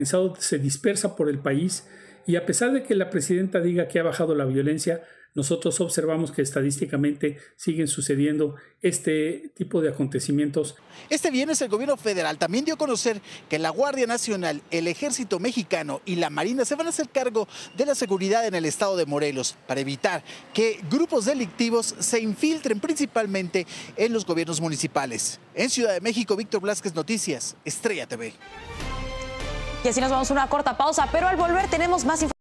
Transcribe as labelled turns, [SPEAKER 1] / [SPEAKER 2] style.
[SPEAKER 1] se dispersa por el país y a pesar de que la presidenta diga que ha bajado la violencia, nosotros observamos que estadísticamente siguen sucediendo este tipo de acontecimientos.
[SPEAKER 2] Este viernes el gobierno federal también dio a conocer que la Guardia Nacional, el Ejército Mexicano y la Marina se van a hacer cargo de la seguridad en el estado de Morelos para evitar que grupos delictivos se infiltren principalmente en los gobiernos municipales. En Ciudad de México, Víctor Blasquez, Noticias, Estrella TV.
[SPEAKER 3] Y así nos vamos a una corta pausa, pero al volver tenemos más información.